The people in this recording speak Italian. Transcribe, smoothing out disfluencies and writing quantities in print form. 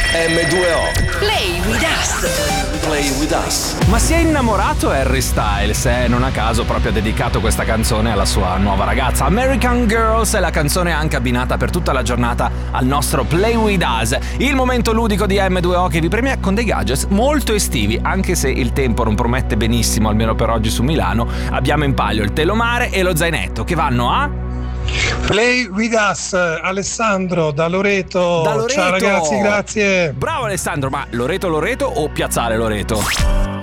M2O. Play with us. Play with us. Ma si è innamorato Harry Styles e non a caso proprio ha dedicato questa canzone alla sua nuova ragazza. American Girls è la canzone anche abbinata per tutta la giornata al nostro Play with us, il momento ludico di M2O che vi premia con dei gadgets molto estivi, anche se il tempo non promette benissimo, almeno per oggi su Milano. Abbiamo in palio il telomare e lo zainetto che vanno a... Play with us, Alessandro da Loreto. Da Loreto. Ciao ragazzi, grazie. Bravo Alessandro, ma Loreto o Piazzale Loreto?